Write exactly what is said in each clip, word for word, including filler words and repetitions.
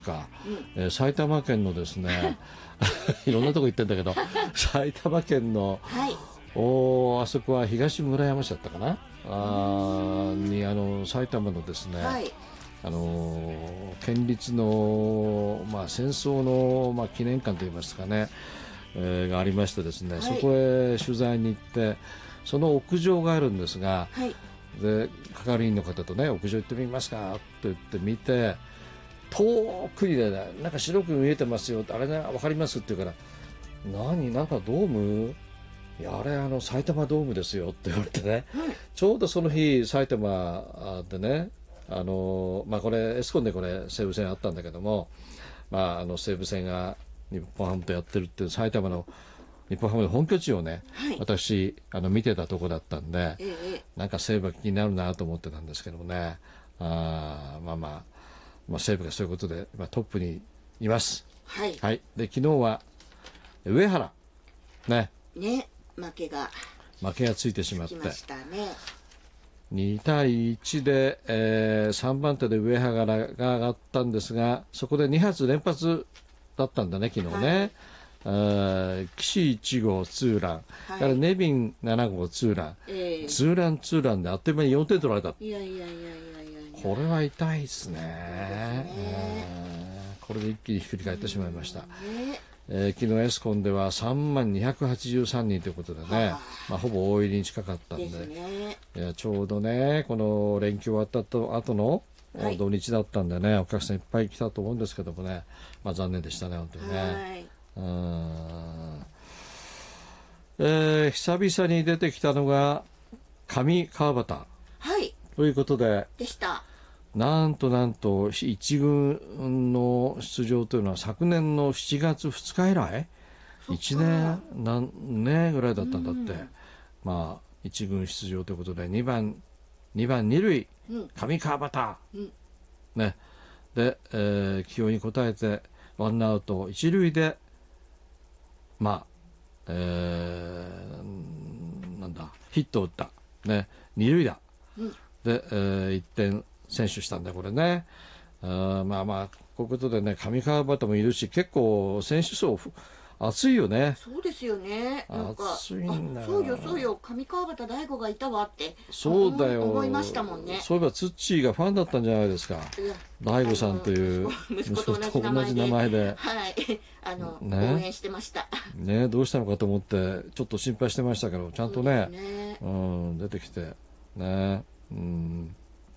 か、うんえー、埼玉県のですねいろんなとこ行ってんだけど埼玉県の、はい、おあそこは東村山市だったかなあにあの埼玉のですね、はい、あの県立の、まあ、戦争の、まあ、記念館といいますかね、えー、がありましてですね、はい、そこへ取材に行ってその屋上があるんですが、はい、で係員の方とね屋上行ってみますかって言って見て遠くにねなんか白く見えてますよあれね分かりますって言うから何なんかドームいやあれあの埼玉ドームですよって言われてね、うん、ちょうどその日埼玉でねあのまあこれエスコンでこれ西武戦あったんだけどもまああの西武戦が日本ハムとやってるっていう埼玉の日本ハムの本拠地をね、はい、私あの見てたとこだったんで、ええ、なんか西武が気になるなと思ってたんですけどもねあまあまあまあ、西武がそういうことで、まあ、トップにいます。はい。はい、で昨日は上原ね。 ね負けが負けがついてしまって。 つきましたね。 にたいいちで、えー、さんばん手で上原が上がったんですが、そこでに発連発だったんだね昨日ね。はい、岸いち号ツーラン、はい、からネビンなな号ツーラン、えー、ツーランツーランであっという間によんてん取られた。 いやいやいやいや。 これは痛いですね。えー、これで一気にひっくり返ってしまいました。えー、昨日エスコンではさんまんにひゃくはちじゅうさんにんということでね、まあ、ほぼ大入りに近かったんで、ね、いやちょうどねこの連休終わった後の土日だったんでね、はい、お客さんいっぱい来たと思うんですけどもね、まあ、残念でしたね本当にね。はい、うんえー、久々に出てきたのが上川端、はい、ということででしたなんとなんと一軍の出場というのは昨年のしちがつふつか以来いちねん何年ぐらいだったんだって、うん、まあ一軍出場ということでにばんにばん二塁、うん、上川端、うん、ねで、えー、起用に応えてワンアウト一塁でまあ、えー、なんだヒットを打ったね二塁打、うん、で、えー、いってん選手したんだこれねあまあまあこういうことでね上川端もいるし結構選手層熱いよね。 そうですよねなんか熱いんだよそうよそうよ上川端大吾がいたわってそうだよ思いましたもんね。 そういえばツッチーがファンだったんじゃないですか大吾さんという息子と同じ名前ではいあの、ね、応援してましたねどうしたのかと思ってちょっと心配してましたけどちゃんと ね, ね、うん、出てきてねうん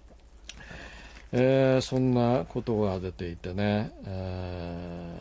えー、そんなことが出ていてね、え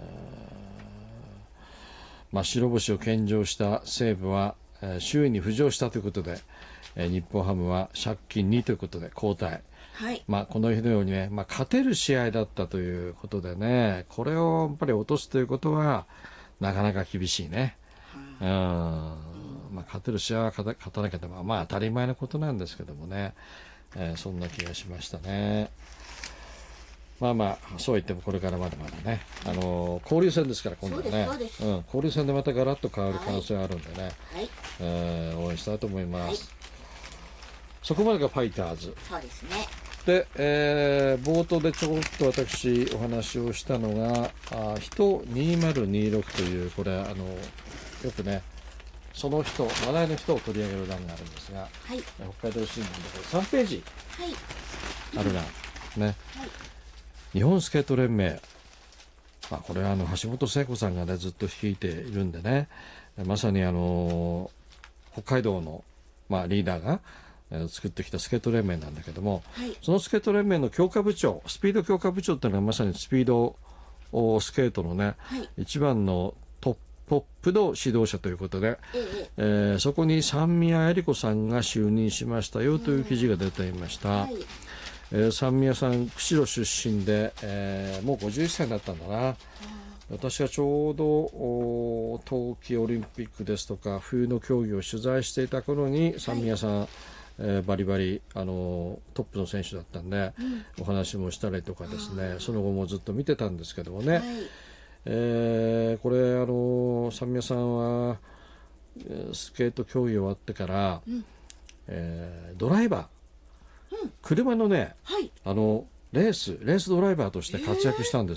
ーまあ、白星を献上した西武は、えー、首位に浮上したということで、えー、日本ハムは借金にということで交代、はいまあ、この日のようにね、まあ、勝てる試合だったということでねこれをやっぱり落とすということはなかなか厳しいね、うんまあ、勝てる試合は勝た、勝たなきゃでも、まあ、当たり前のことなんですけどもね、えー、そんな気がしましたね。まあまあそう言ってもこれからまだまだね、あのー、交流戦ですから今度はね、うん、交流戦でまたガラッと変わる可能性があるんでね、はいえー、応援したいと思います、はい、そこまでがファイターズそうですねで、えー、冒頭でちょこっと私お話をしたのがあ人にせんにじゅうろくというこれあのよくねその人話題の人を取り上げる欄があるんですが、はい、北海道新聞でこれさんページある欄、はいねはい日本スケート連盟、まあ、これはあの橋本聖子さんが、ね、ずっと率いているんでねまさにあの北海道の、まあ、リーダーが、えー、作ってきたスケート連盟なんだけども、はい、そのスケート連盟の強化部長スピード強化部長っていうのはまさにスピードスケートのね、はい、一番のトップの指導者ということで、えええー、そこに三宮恵理子さんが就任しましたよという記事が出ていました、はいえー、三宮さん釧路出身で、えー、もうごじゅういっさいになったんだな。私がちょうど冬季オリンピックですとか冬の競技を取材していた頃に三宮さん、はいえー、バリバリあのトップの選手だったんで、うん、お話もしたりとかですねその後もずっと見てたんですけどもね、はいえー、これあの三宮さんはスケート競技終わってから、うんえー、ドライバー車のね、はい、あのレースレースドライバーとして活躍したんですよ。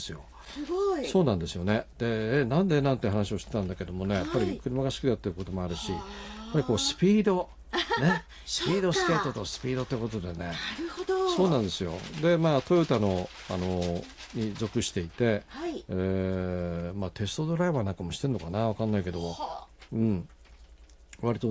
すごい。 そうなんですよね。で、えなんでなんて話をしてたんだけどもね、やっぱり車が好きだっていうこともあるし、やっぱりこうスピード、ね、スピードスケートとスピードってことでね。 なるほど。 そうなんですよ。で、まあトヨタのあのに属していて、 はい、 えーまあテストドライバーなんかもしてんのかな、わかんないけども、うん、割と